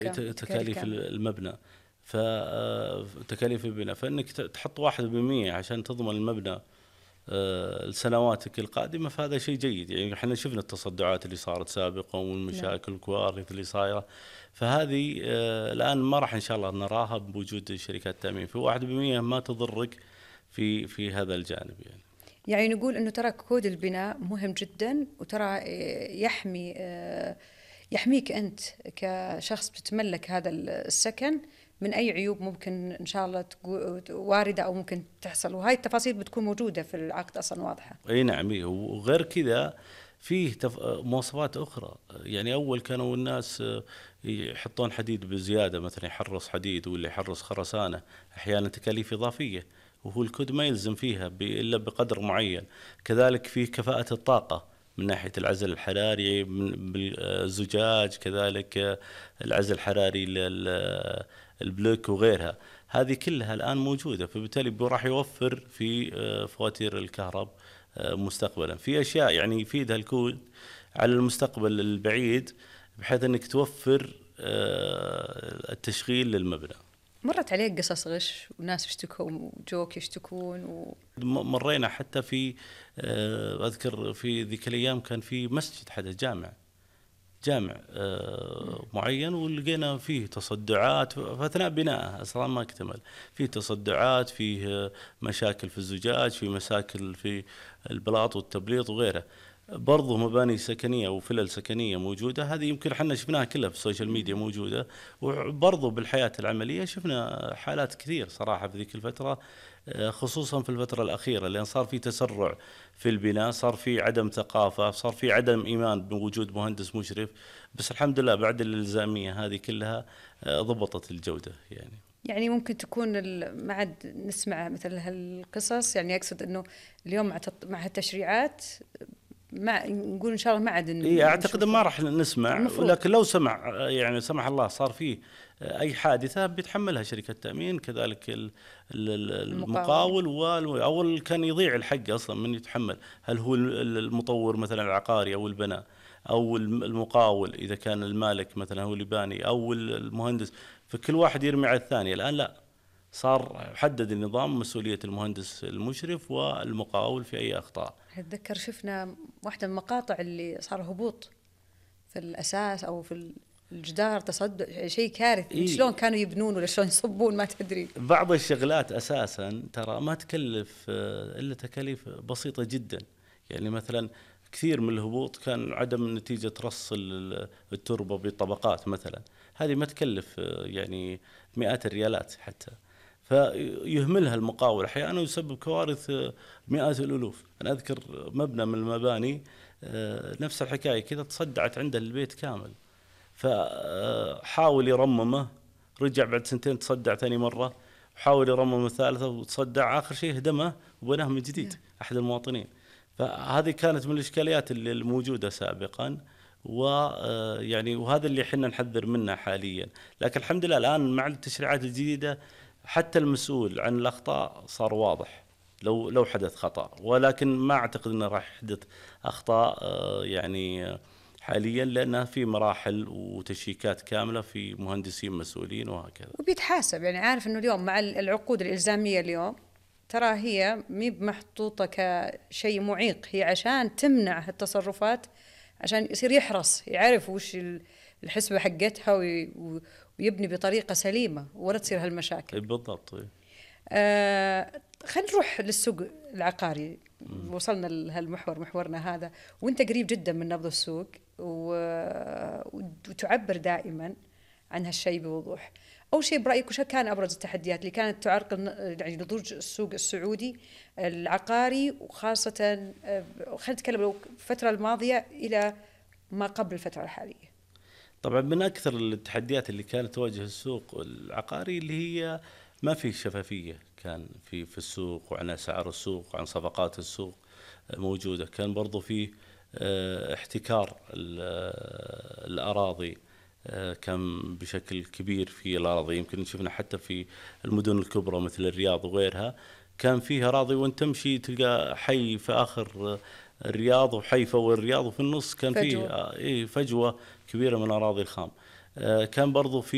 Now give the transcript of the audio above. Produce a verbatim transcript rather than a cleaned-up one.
تكاليف المبنى، فتكاليف البناء، فإنك تحط واحد بالمية عشان تضمن المبنى السنواتك القادمة، فهذا شيء جيد. يعني احنا شفنا التصدعات اللي صارت سابقا والمشاكل الكوارث اللي صايرة، فهذه الآن ما راح إن شاء الله نراها بوجود شركات تأمين. في واحد بالمية ما تضرك في في هذا الجانب. يعني يعني نقول إنه ترى كود البناء مهم جدا، وترى يحمي يحميك أنت كشخص بتتملك هذا السكن من أي عيوب ممكن إن شاء الله واردة أو ممكن تحصل، وهاي التفاصيل بتكون موجودة في العقد أصلا واضحة. أي نعم. وغير كذا فيه مواصفات أخرى. يعني أول كانوا الناس يحطون حديد بزيادة، مثلا يحرص حديد واللي يحرص خرسانة، أحيانا تكاليف إضافية وهو الكود ما يلزم فيها إلا بقدر معين. كذلك فيه كفاءة الطاقة من ناحية العزل الحراري بالزجاج، كذلك العزل الحراري للبلوك وغيرها. هذه كلها الآن موجودة، فبالتالي راح يوفر في فواتير الكهرباء مستقبلا. في أشياء يعني يفيدها الكود على المستقبل البعيد، بحيث أنك توفر التشغيل للمبنى. مرت عليك قصص غش وناس يشتكوا وجوك يشتكون و... مرينا حتى في أذكر في ذيك الأيام كان في مسجد حدث جامع جامع معين، ولقينا فيه تصدعات في أثناء بنائه، أصلا ما اكتمل. فيه تصدعات، فيه مشاكل في الزجاج، فيه مشاكل في البلاط والتبليط وغيره. برضو مباني سكنية وفلل سكنية موجودة، هذه يمكن حنا شفناها كلها في السوشيال ميديا موجودة، وبرضو بالحياة العملية شفنا حالات كثير صراحة في ذيك الفترة، خصوصا في الفترة الأخيرة، لأن صار في تسرع في البناء، صار في عدم ثقافة، صار في عدم إيمان بوجود مهندس مشرف. بس الحمد لله بعد الإلزامية هذه كلها ضبطت الجودة. يعني يعني ممكن تكون ما عاد نسمع مثل هالقصص. يعني أقصد إنه اليوم مع مع هالتشريعات ما نقول إن شاء الله ما عاد. إيه أعتقد ما راح نسمع، ولكن لو سمع يعني سمح الله صار فيه أي حادثة بيتحملها شركة تأمين، كذلك المقاول والأول كان يضيع الحق أصلا من يتحمل. هل هو المطور مثلا العقاري أو البناء، أو المقاول إذا كان المالك مثلا هو اللي باني، أو المهندس، فكل واحد يرمي على الثاني. الآن لا، صار حدد النظام مسؤولية المهندس المشرف والمقاول في أي أخطاء. أتذكر شفنا واحدة من المقاطع اللي صار هبوط في الأساس أو في الجدار، تصدع، شيء كارثي. إيه؟ شلون كانوا يبنون ولا شلون يصبون ما تدري. بعض الشغلات أساسا ترى ما تكلف إلا تكاليف بسيطة جدا. يعني مثلا كثير من الهبوط كان عدم نتيجة رص التربة بطبقات مثلا، هذه ما تكلف يعني مئات الريالات حتى، فيهملها المقاول أحيانا ويسبب كوارث مئات الألوف. أنا أذكر مبنى من المباني نفس الحكاية كذا، تصدعت عنده البيت كامل، فحاول يرممه، رجع بعد سنتين تصدع ثاني مرة، وحاول يرمم الثالثة وتصدع، آخر شيء هدمه وبناه من جديد أحد المواطنين. فهذه كانت من الإشكاليات اللي الموجودة سابقا، ويعني وهذا اللي حنا نحذر منه حاليا. لكن الحمد لله الآن مع التشريعات الجديدة حتى المسؤول عن الأخطاء صار واضح لو لو حدث خطأ، ولكن ما أعتقد أنه راح يحدث أخطاء يعني حاليا، لأنها في مراحل وتشيكات كاملة في مهندسين مسؤولين وهكذا، وبيتحاسب. يعني عارف أنه اليوم مع العقود الإلزامية اليوم ترى هي مي محطوطة كشيء معيق، هي عشان تمنع هالتصرفات، عشان يصير يحرص يعرف وش الحسبة حقتها ويبني بطريقة سليمة ولا تصير هالمشاكل. بالضبط. آه خلينا نروح للسوق العقاري. م. وصلنا لهالمحور محورنا هذا، وانت قريب جدا من نبض السوق وتعبر دائما عن هالشيء بوضوح. أول شيء برأيك وش كان أبرز التحديات اللي كانت تعرقل يعني نضوج السوق السعودي العقاري، وخاصة خلينا نتكلم الفترة الماضية إلى ما قبل الفترة الحالية؟ طبعا من أكثر التحديات اللي كانت تواجه السوق العقاري اللي هي ما في شفافية كان في في السوق، وعن أسعار السوق وعن صفقات السوق موجودة. كان برضو في احتكار الأراضي كان بشكل كبير في الأراضي. يمكن شفنا حتى في المدن الكبرى مثل الرياض وغيرها كان فيها أراضي وانت تمشي تلقى حي في آخر الرياض وحي فوق الرياض، وفي النص كان فيه فجوة كبيرة من أراضي الخام. كان برضو في